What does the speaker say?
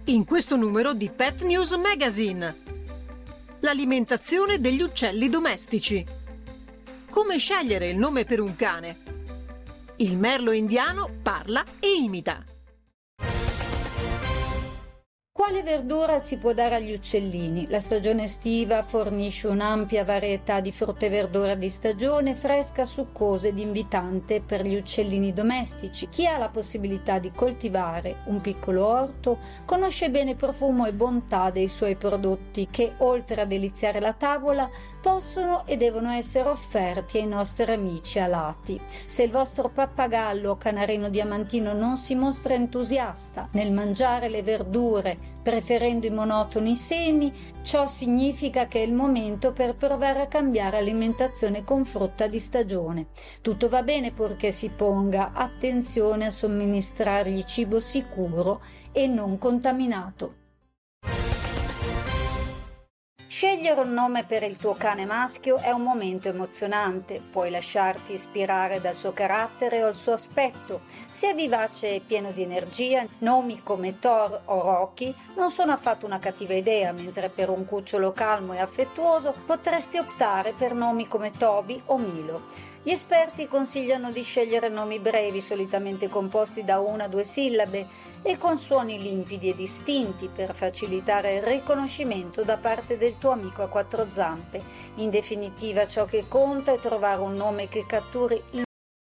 In questo numero di Pet News Magazine. L'alimentazione degli uccelli domestici. Come scegliere il nome per un cane? Il merlo indiano parla e imita. Quale verdura si può dare agli uccellini? La stagione estiva fornisce un'ampia varietà di frutta e verdura di stagione, fresca, succosa ed invitante per gli uccellini domestici. Chi ha la possibilità di coltivare un piccolo orto conosce bene il profumo e bontà dei suoi prodotti che, oltre a deliziare la tavola, possono e devono essere offerti ai nostri amici alati. Se il vostro pappagallo o canarino diamantino non si mostra entusiasta nel mangiare le verdure, preferendo i monotoni semi, ciò significa che è il momento per provare a cambiare alimentazione con frutta di stagione. Tutto va bene purché si ponga attenzione a somministrargli cibo sicuro e non contaminato. Scegliere un nome per il tuo cane maschio è un momento emozionante, puoi lasciarti ispirare dal suo carattere o il suo aspetto. Se è vivace e pieno di energia, nomi come Thor o Rocky non sono affatto una cattiva idea, mentre per un cucciolo calmo e affettuoso potresti optare per nomi come Toby o Milo. Gli esperti consigliano di scegliere nomi brevi, solitamente composti da 1 o 2 sillabe, e con suoni limpidi e distinti per facilitare il riconoscimento da parte del tuo amico a 4 zampe. In definitiva, ciò che conta è trovare un nome che catturi